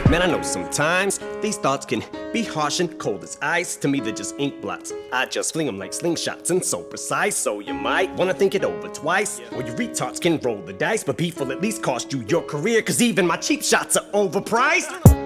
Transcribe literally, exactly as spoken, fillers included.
Man, I know sometimes these thoughts can be harsh and cold as ice. To me, they're just ink blots. I just fling them like slingshots and so precise. So you might wanna think it over twice. Or you retards can roll the dice, but beef will at least cost you your career. Cause even my cheap shots are overpriced.